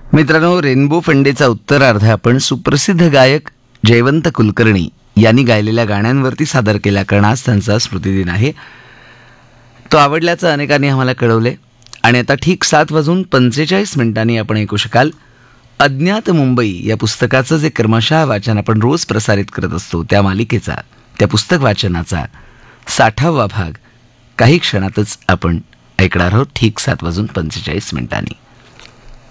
मित्रांनो, रेनबो फंडेचा उत्तरार्ध आपण सुप्रसिद्ध गायक जयवंत कुलकर्णी यांनी गायलेल्या गाण्यांवरती सादर केला, कारण आज त्यांचा स्मृतिदिन आहे. तो आवडल्याचं अनेकांनी आम्हाला कळवले. आणि आता ठीक 7:45 आपण ऐकू शकाल अज्ञात मुंबई या पुस्तकाचं जे क्रमशः वाचन आपण रोज प्रसारित करत असतो, त्या मालिकेचा, त्या पुस्तक वाचनाचा 60वा भाग काही क्षणातच आपण ऐकणार आहोत. ठीक 7:45